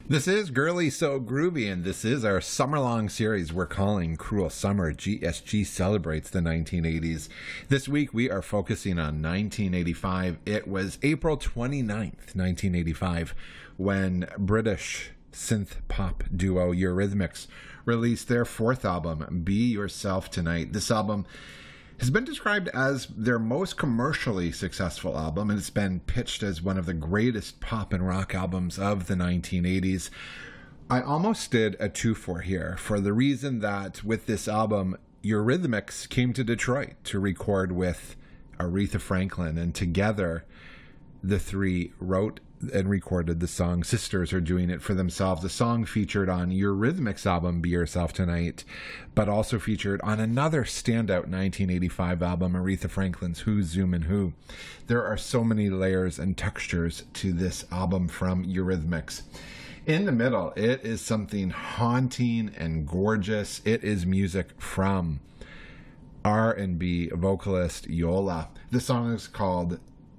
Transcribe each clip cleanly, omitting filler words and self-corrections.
This is Girly So Groovy, and this is our summer-long series we're calling Cruel Summer. GSG celebrates the 1980s. This week we are focusing on 1985. It was April 29th, 1985, when British synth-pop duo Eurythmics released their fourth album, Be Yourself Tonight. This album has been described as their most commercially successful album, and it's been pitched as one of the greatest pop and rock albums of the 1980s. I almost did a 2-for here for the reason that with this album, Eurythmics came to Detroit to record with Aretha Franklin, and together the three wrote and recorded the song Sisters Are Doing It For Themselves, a song featured on Eurythmics' album Be Yourself Tonight, but also featured on another standout 1985 album, Aretha Franklin's Who's Zoomin' Who. There are so many layers and textures to this album from Eurythmics. In the middle, it is something haunting and gorgeous. It is music from R&B vocalist Yola. The song is called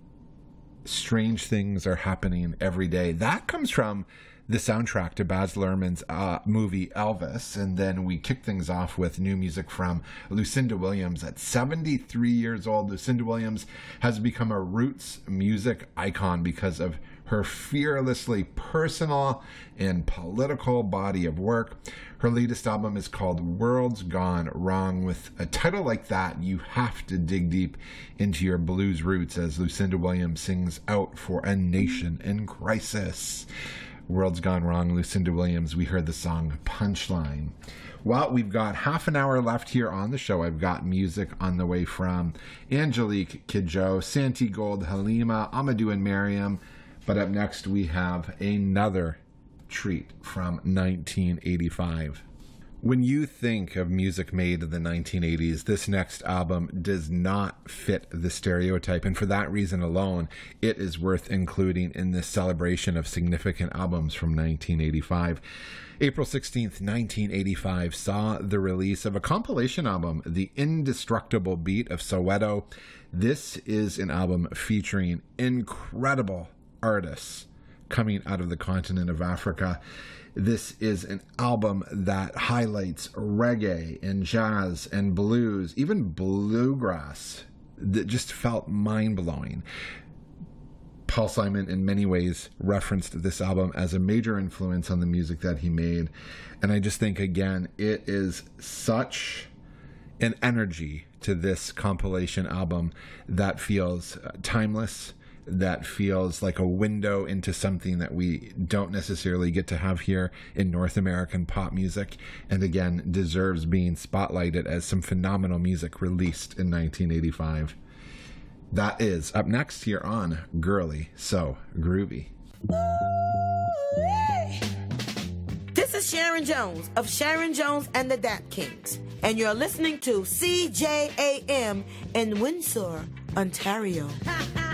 Strange Things Are Happening Every Day. That comes from the soundtrack to Baz Luhrmann's movie Elvis. And then we kick things off with new music from Lucinda Williams. At 73 years old, Lucinda Williams has become a roots music icon because of her fearlessly personal and political body of work. Her latest album is called World's Gone Wrong. With a title like that, you have to dig deep into your blues roots as Lucinda Williams sings out for a nation in crisis. World's Gone Wrong, Lucinda Williams. We heard the song Punchline. Well, we've got half an hour left here on the show. I've got music on the way from Angelique Kidjo, Santi Gold, Halima, Amadou and Mariam. But up next, we have another treat from 1985. When you think of music made in the 1980s, this next album does not fit the stereotype, and for that reason alone, it is worth including in this celebration of significant albums from 1985. April 16th, 1985 saw the release of a compilation album, The Indestructible Beat of Soweto. This is an album featuring incredible artists coming out of the continent of Africa. This is an album that highlights reggae and jazz and blues, even bluegrass, that just felt mind-blowing. Paul Simon, in many ways, referenced this album as a major influence on the music that he made. And I just think, again, it is such an energy to this compilation album that feels timeless, that feels like a window into something that we don't necessarily get to have here in North American pop music, and again, deserves being spotlighted as some phenomenal music released in 1985. That is up next here on Girly So Groovy. This is Sharon Jones of Sharon Jones and the Dap Kings, and you're listening to CJAM in Windsor, Ontario.